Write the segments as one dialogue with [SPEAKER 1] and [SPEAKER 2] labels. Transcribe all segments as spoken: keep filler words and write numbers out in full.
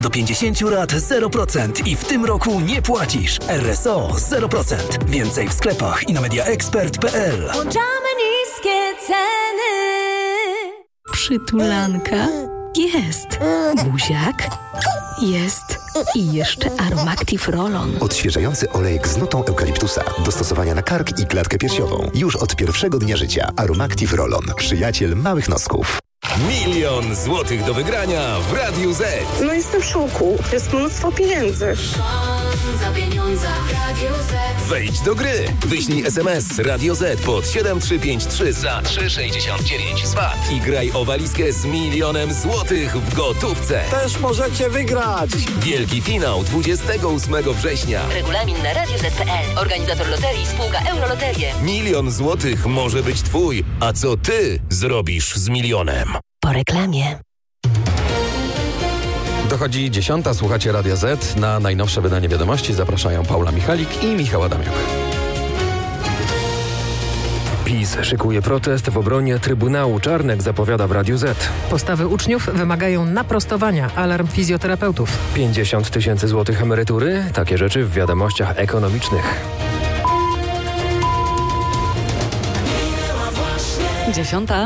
[SPEAKER 1] Do pięćdziesięciu lat zero procent i w tym roku nie płacisz. R S O zero procent. Więcej w sklepach i na media expert kropka p l.
[SPEAKER 2] Włączamy niskie ceny.
[SPEAKER 3] Przytulanka? Jest. Buziak? Jest. I jeszcze Aromactive Roll-On.
[SPEAKER 4] Odświeżający olejek z nutą eukaliptusa. Do stosowania na kark i klatkę piersiową. Już od pierwszego dnia życia. Aromactive Roll-On. Przyjaciel małych nosków.
[SPEAKER 5] Milion złotych do wygrania w Radiu Z.
[SPEAKER 6] No jestem w szoku. Jest mnóstwo pieniędzy.
[SPEAKER 2] Za pieniądze w Radiu Z.
[SPEAKER 5] Wejdź do gry. Wyślij es em es Radio Z pod siedem trzy pięć trzy za trzy sześćdziesiąt dziewięć z V A T i graj o walizkę z milionem złotych w gotówce.
[SPEAKER 7] Też możecie wygrać.
[SPEAKER 5] Wielki finał dwudziestego ósmego września.
[SPEAKER 8] Regulamin na radio zet kropka p l. Organizator loterii spółka Euroloterie.
[SPEAKER 5] Milion złotych może być twój. A co ty zrobisz z milionem?
[SPEAKER 3] Po reklamie.
[SPEAKER 9] Dochodzi dziesiąta, słuchacie Radia Z. Na najnowsze wydanie wiadomości zapraszają Paula Michalik i Michał Adamiuk. PiS szykuje protest w obronie Trybunału. Czarnek zapowiada w Radiu Z.
[SPEAKER 10] Postawy uczniów wymagają naprostowania. Alarm fizjoterapeutów.
[SPEAKER 9] pięćdziesiąt tysięcy złotych emerytury. Takie rzeczy w wiadomościach ekonomicznych.
[SPEAKER 3] Dziesiąta.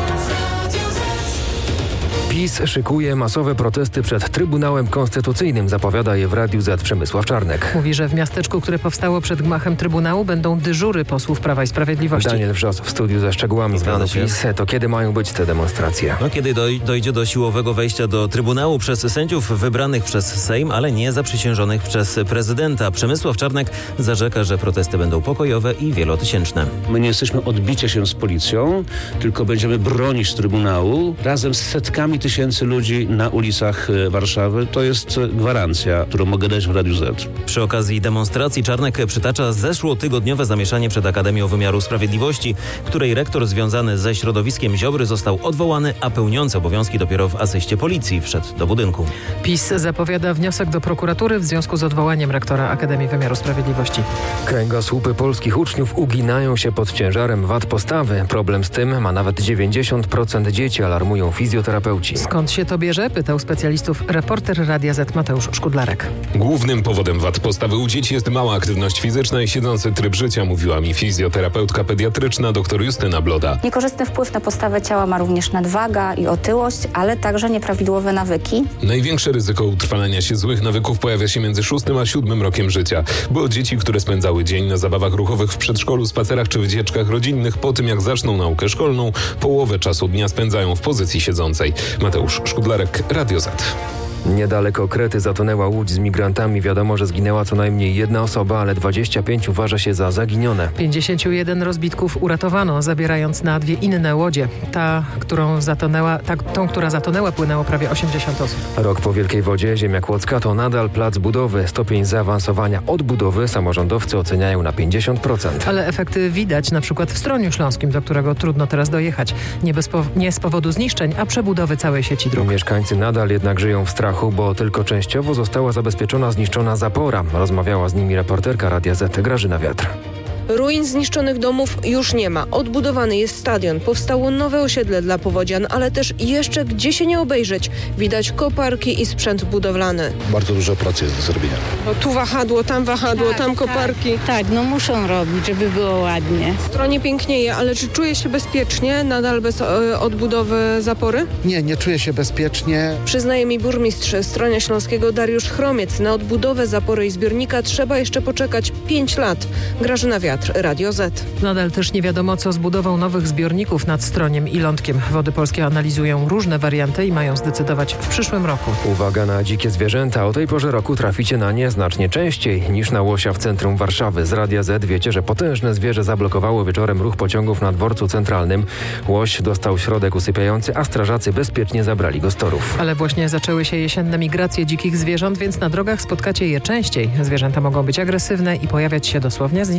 [SPEAKER 9] PiS szykuje masowe protesty przed Trybunałem Konstytucyjnym, zapowiada je w Radiu Z Przemysław Czarnek.
[SPEAKER 10] Mówi, że w miasteczku, które powstało przed gmachem Trybunału, będą dyżury posłów Prawa i Sprawiedliwości.
[SPEAKER 9] Daniel Wrzos w studiu ze szczegółami planu PiS. To kiedy mają być te demonstracje?
[SPEAKER 11] No, kiedy doj- dojdzie do siłowego wejścia do Trybunału przez sędziów wybranych przez Sejm, ale nie zaprzysiężonych przez prezydenta. Przemysław Czarnek zarzeka, że protesty będą pokojowe i wielotysięczne.
[SPEAKER 12] My nie jesteśmy odbicie się z policją, tylko będziemy bronić Trybunału razem z setkami tysięcy ludzi na ulicach Warszawy. To jest gwarancja, którą mogę dać w Radiu Z.
[SPEAKER 11] Przy okazji demonstracji Czarnek przytacza zeszłotygodniowe zamieszanie przed Akademią Wymiaru Sprawiedliwości, której rektor związany ze środowiskiem Ziobry został odwołany, a pełniący obowiązki dopiero w asyście policji wszedł do budynku.
[SPEAKER 10] PiS zapowiada wniosek do prokuratury w związku z odwołaniem rektora Akademii Wymiaru Sprawiedliwości.
[SPEAKER 9] Kręgosłupy polskich uczniów uginają się pod ciężarem wad postawy. Problem z tym ma nawet dziewięćdziesiąt procent dzieci, alarmują fizjoterapeuci.
[SPEAKER 10] Skąd się to bierze? Pytał specjalistów reporter Radia Z Mateusz Szkudlarek.
[SPEAKER 13] Głównym powodem wad postawy u dzieci jest mała aktywność fizyczna i siedzący tryb życia, mówiła mi fizjoterapeutka pediatryczna dr Justyna Bloda.
[SPEAKER 14] Niekorzystny wpływ na postawę ciała ma również nadwaga i otyłość, ale także nieprawidłowe nawyki.
[SPEAKER 13] Największe ryzyko utrwalania się złych nawyków pojawia się między szóstym a siódmym rokiem życia, bo dzieci, które spędzały dzień na zabawach ruchowych w przedszkolu, spacerach czy wycieczkach rodzinnych, po tym jak zaczną naukę szkolną, połowę czasu dnia spędzają w pozycji siedzącej. Mateusz Szkudlarek, Radio Z.
[SPEAKER 9] Niedaleko Krety zatonęła łódź z migrantami. Wiadomo, że zginęła co najmniej jedna osoba, ale dwadzieścia pięć uważa się za zaginione.
[SPEAKER 10] pięćdziesięciu jeden rozbitków uratowano, zabierając na dwie inne łodzie. Ta, którą zatonęła, ta, tą, która zatonęła, płynęło prawie osiemdziesiąt osób.
[SPEAKER 9] Rok po Wielkiej Wodzie ziemia kłodzka to nadal plac budowy. Stopień zaawansowania odbudowy samorządowcy oceniają na pięćdziesiąt procent.
[SPEAKER 10] Ale efekty widać na przykład w Stroniu Śląskim, do którego trudno teraz dojechać. Nie, bez po, nie z powodu zniszczeń, a przebudowy całej sieci dróg.
[SPEAKER 9] Mieszkańcy nadal jednak żyją w strachu, bo tylko częściowo została zabezpieczona zniszczona zapora. Rozmawiała z nimi reporterka Radia Z Grażyna Wiatr.
[SPEAKER 15] Ruin zniszczonych domów już nie ma. Odbudowany jest stadion. Powstało nowe osiedle dla powodzian, ale też jeszcze gdzie się nie obejrzeć. Widać koparki i sprzęt budowlany.
[SPEAKER 16] Bardzo dużo pracy jest do zrobienia.
[SPEAKER 15] No, tu wahadło, tam wahadło,
[SPEAKER 17] tak,
[SPEAKER 15] tam koparki.
[SPEAKER 17] Tak, tak, no muszą robić, żeby było ładnie.
[SPEAKER 15] W Stronie pięknieje, ale czy czuje się bezpiecznie nadal bez e, odbudowy zapory?
[SPEAKER 16] Nie, nie czuję się bezpiecznie.
[SPEAKER 15] Przyznaje mi burmistrz Stronia Śląskiego Dariusz Chromiec. Na odbudowę zapory i zbiornika trzeba jeszcze poczekać pięć lat. Grażyna Wiatr, Radio Z.
[SPEAKER 10] Nadal też nie wiadomo, co z budową nowych zbiorników nad Stroniem i Lądkiem. Wody Polskie analizują różne warianty i mają zdecydować w przyszłym roku.
[SPEAKER 9] Uwaga na dzikie zwierzęta. O tej porze roku traficie na nie znacznie częściej niż na łosia w centrum Warszawy. Z Radia Z wiecie, że potężne zwierzę zablokowało wieczorem ruch pociągów na dworcu centralnym. Łoś dostał środek usypiający, a strażacy bezpiecznie zabrali go z torów.
[SPEAKER 10] Ale właśnie zaczęły się jesienne migracje dzikich zwierząt, więc na drogach spotkacie je częściej. Zwierzęta mogą być agresywne i pojawiać się dosłownie znikąd.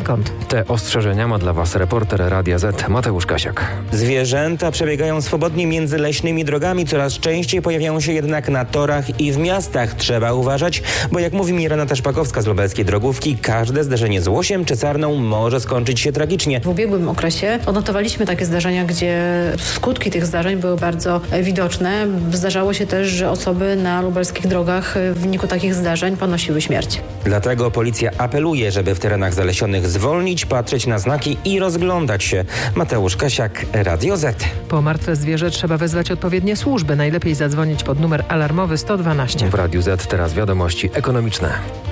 [SPEAKER 9] Te ostrzeżenia ma dla Was reporter Radia Z Mateusz Kasiak.
[SPEAKER 7] Zwierzęta przebiegają swobodnie między leśnymi drogami, coraz częściej pojawiają się jednak na torach i w miastach. Trzeba uważać, bo jak mówi mi Renata Szpakowska z lubelskiej drogówki, każde zderzenie z łosiem czy sarną może skończyć się tragicznie.
[SPEAKER 18] W ubiegłym okresie odnotowaliśmy takie zdarzenia, gdzie skutki tych zdarzeń były bardzo widoczne. Zdarzało się też, że osoby na lubelskich drogach w wyniku takich zdarzeń ponosiły śmierć.
[SPEAKER 7] Dlatego policja apeluje, żeby w terenach zalesionych zwolnić, patrzeć na znaki i rozglądać się. Mateusz Kasiak, Radio Z.
[SPEAKER 10] Po martwe zwierzę trzeba wezwać odpowiednie służby. Najlepiej zadzwonić pod numer alarmowy sto dwanaście.
[SPEAKER 9] W Radiu Z teraz wiadomości ekonomiczne.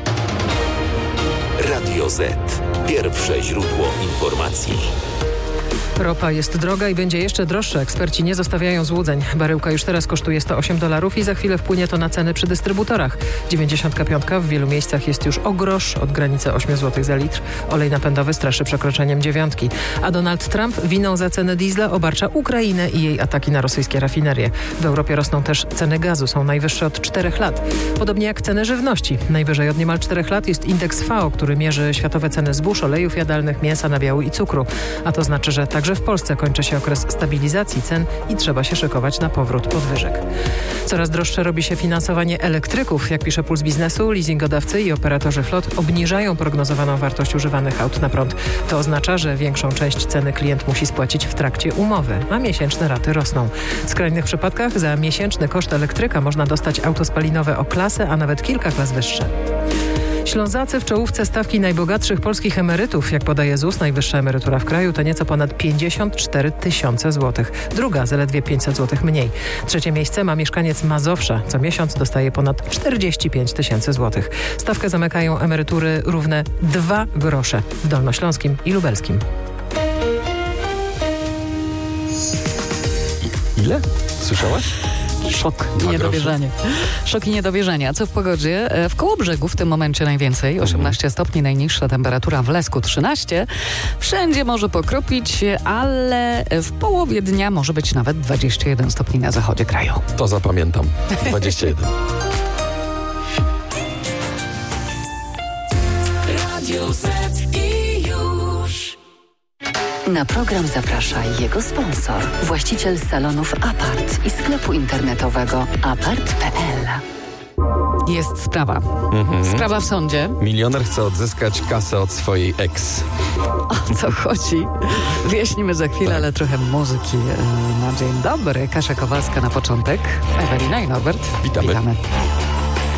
[SPEAKER 5] Radio Z. Pierwsze źródło informacji.
[SPEAKER 10] Ropa jest droga i będzie jeszcze droższa. Eksperci nie zostawiają złudzeń. Baryłka już teraz kosztuje sto osiem dolarów i za chwilę wpłynie to na ceny przy dystrybutorach. dziewięćdziesiąt pięć w wielu miejscach jest już o grosz od granicy osiem złotych za litr. Olej napędowy straszy przekroczeniem dziewiątki. A Donald Trump winą za cenę diesla obarcza Ukrainę i jej ataki na rosyjskie rafinerie. W Europie rosną też ceny gazu. Są najwyższe od czterech lat. Podobnie jak ceny żywności. Najwyżej od niemal czterech lat jest indeks V A O, który mierzy światowe ceny zbóż, olejów jadalnych, mięsa, nabiału i cukru. A to znaczy, że tak Także w Polsce kończy się okres stabilizacji cen i trzeba się szykować na powrót podwyżek. Coraz droższe robi się finansowanie elektryków. Jak pisze Puls Biznesu, leasingodawcy i operatorzy flot obniżają prognozowaną wartość używanych aut na prąd. To oznacza, że większą część ceny klient musi spłacić w trakcie umowy, a miesięczne raty rosną. W skrajnych przypadkach za miesięczny koszt elektryka można dostać auto spalinowe o klasę, a nawet kilka klas wyższe. Ślązacy w czołówce stawki najbogatszych polskich emerytów. Jak podaje Z U S, najwyższa emerytura w kraju to nieco ponad pięćdziesiąt cztery tysiące złotych. Druga zaledwie pięćset złotych mniej. Trzecie miejsce ma mieszkaniec Mazowsza. Co miesiąc dostaje ponad czterdzieści pięć tysięcy złotych. Stawkę zamykają emerytury równe dwa grosze w Dolnośląskim i Lubelskim.
[SPEAKER 13] Ile? Słyszałaś?
[SPEAKER 3] Szok i niedowierzanie. Szok i niedowierzanie. A co w pogodzie? W Kołobrzegu w tym momencie najwięcej. osiemnaście stopni, najniższa temperatura w Lesku trzynaście. Wszędzie może pokropić, ale w połowie dnia może być nawet dwadzieścia jeden stopni na zachodzie kraju.
[SPEAKER 13] To zapamiętam. dwadzieścia jeden.
[SPEAKER 2] Radio Z i już.
[SPEAKER 8] Na program zaprasza jego sponsor, właściciel salonów Apart i sklepu internetowego apart kropka p l.
[SPEAKER 3] Jest sprawa.
[SPEAKER 13] Mhm.
[SPEAKER 3] Sprawa w sądzie.
[SPEAKER 13] Milioner chce odzyskać kasę od swojej ex.
[SPEAKER 3] O co chodzi? Wyjaśnimy za chwilę, tak. Ale trochę muzyki na dzień dobry. Kasia Kowalska na początek. Ewelina i Norbert.
[SPEAKER 13] Witamy.
[SPEAKER 3] Witamy.